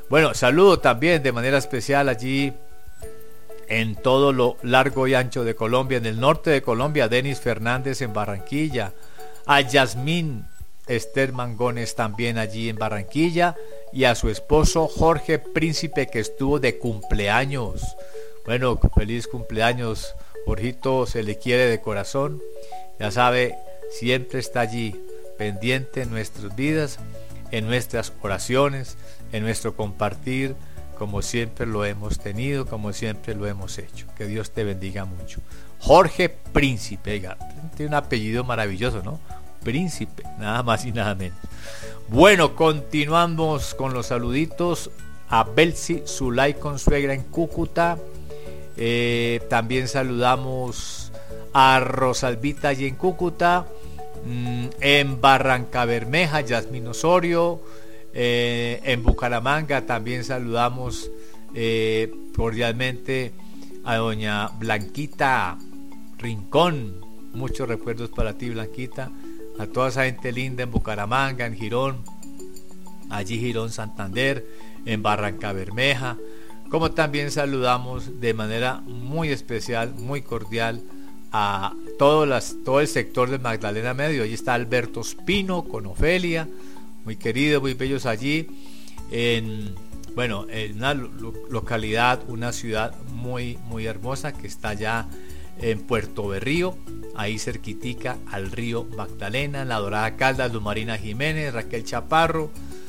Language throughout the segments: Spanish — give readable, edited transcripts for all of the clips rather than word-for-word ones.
Bueno, saludo también de manera especial allí en todo lo largo y ancho de Colombia, en el norte de Colombia, Denis Fernández en Barranquilla, a Yasmín Esther Mangones también allí en Barranquilla, y a su esposo Jorge Príncipe, que estuvo de cumpleaños. Bueno, feliz cumpleaños, Jorgito, se le quiere de corazón, ya sabe, siempre está allí, pendiente en nuestras vidas, en nuestras oraciones, en nuestro compartir, como siempre lo hemos tenido, como siempre lo hemos hecho. Que Dios te bendiga mucho. Jorge Príncipe, oiga, tiene un apellido maravilloso, ¿no? Príncipe, nada más y nada menos. Bueno, continuamos con los saluditos a Belsi Zulay Consuegra en Cúcuta. También saludamos a Rosalvita allí en Cúcuta. En Barranca Bermeja, Yasmín Osorio. En Bucaramanga también saludamos cordialmente a doña Blanquita Rincón. Muchos recuerdos para ti, Blanquita. A toda esa gente linda en Bucaramanga, en Girón, allí Girón Santander, en Barranca Bermeja. Como también saludamos de manera muy especial, muy cordial a todo el sector de Magdalena Medio. Allí está Alberto Espino con Ofelia, muy queridos, muy bellos allí, en una localidad, una ciudad muy, muy hermosa que está allá en Puerto Berrío, ahí cerquitica al río Magdalena, en la Dorada Caldas, Luz Marina Jiménez, Raquel Chaparro,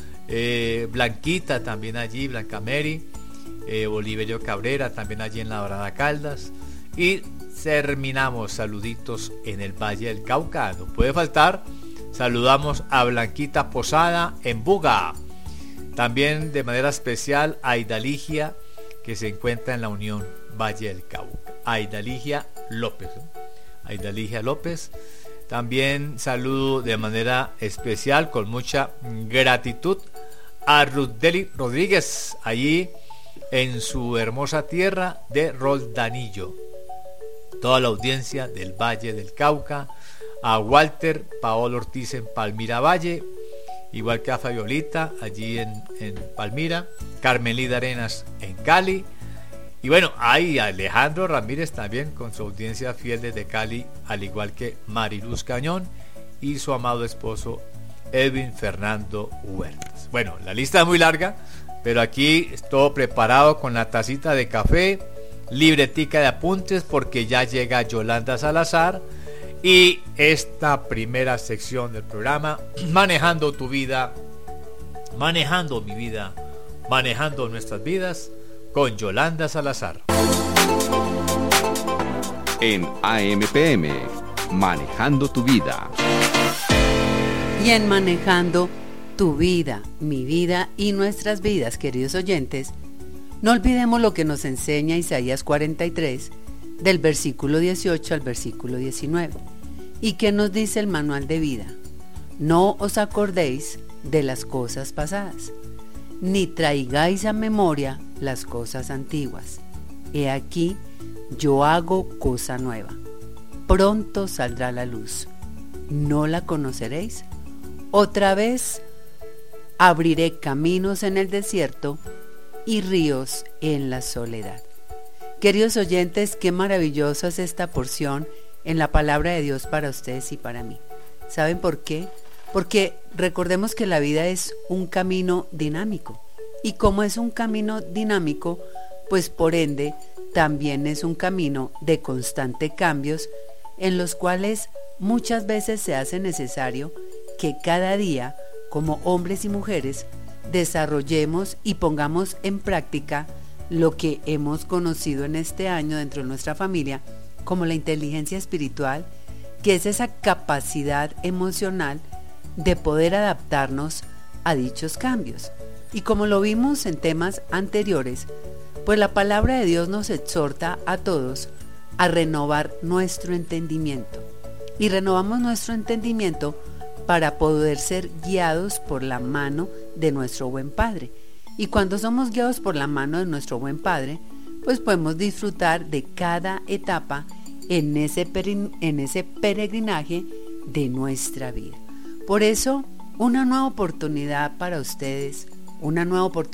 Blanquita también allí, Blanca Mary, Oliverio Cabrera también allí en la Dorada Caldas, y terminamos saluditos en el Valle del Cauca, no puede faltar. Saludamos a Blanquita Posada en Buga. También de manera especial a Aidaligia, que se encuentra en la Unión Valle del Cauca. Aidaligia López, ¿no? Aidaligia López. También saludo de manera especial, con mucha gratitud, a Rudeli Rodríguez, allí en su hermosa tierra de Roldanillo. Toda la audiencia del Valle del Cauca. A Walter Paolo Ortiz en Palmira Valle, igual que a Fabiolita allí en Palmira, Carmelida Arenas en Cali, y bueno, hay a Alejandro Ramírez también con su audiencia fiel desde Cali, al igual que Mariluz Cañón y su amado esposo Edwin Fernando Huertas. Bueno, la lista es muy larga, pero aquí estoy preparado con la tacita de café, libretica de apuntes, porque ya llega Yolanda Salazar. Y esta primera sección del programa, manejando tu vida, manejando mi vida, manejando nuestras vidas, con Yolanda Salazar. En AMPM, manejando tu vida. Y en manejando tu vida, mi vida y nuestras vidas, queridos oyentes, no olvidemos lo que nos enseña Isaías 43, del versículo 18 al versículo 19. ¿Y qué nos dice el manual de vida? No os acordéis de las cosas pasadas, ni traigáis a memoria las cosas antiguas. He aquí, yo hago cosa nueva. Pronto saldrá la luz. ¿No la conoceréis? Otra vez abriré caminos en el desierto y ríos en la soledad. Queridos oyentes, qué maravillosa es esta porción en la palabra de Dios para ustedes y para mí. ¿Saben por qué? Porque recordemos que la vida es un camino dinámico. Y como es un camino dinámico, pues por ende también es un camino de constante cambios, en los cuales muchas veces se hace necesario que cada día, como hombres y mujeres, desarrollemos y pongamos en práctica lo que hemos conocido en este año dentro de nuestra familia como la inteligencia espiritual, que es esa capacidad emocional de poder adaptarnos a dichos cambios. Y como lo vimos en temas anteriores, pues la palabra de Dios nos exhorta a todos a renovar nuestro entendimiento. Y renovamos nuestro entendimiento para poder ser guiados por la mano de nuestro buen Padre. Y cuando somos guiados por la mano de nuestro buen Padre, pues podemos disfrutar de cada etapa en ese peregrinaje de nuestra vida. Por eso, una nueva oportunidad para ustedes, una nueva oportunidad